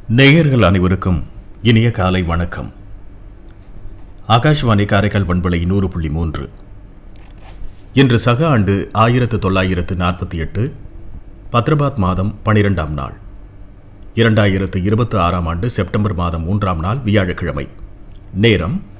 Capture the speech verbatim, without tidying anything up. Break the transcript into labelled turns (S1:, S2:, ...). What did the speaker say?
S1: நேயர்கள் அனைவருக்கும் இனிய காலை வணக்கம். ஆகாஷ்வாணி காரைக்கால் பண்பலை நூறு புள்ளி மூன்று. இன்று சக ஆண்டு ஆயிரத்து தொள்ளாயிரத்து நாற்பத்தி எட்டு பத்ரபாத் மாதம் பனிரெண்டாம் நாள், இரண்டாயிரத்து இருபத்தி ஆறாம் ஆண்டு செப்டம்பர் மாதம் மூன்றாம் நாள் வியாழக்கிழமை. நேரம்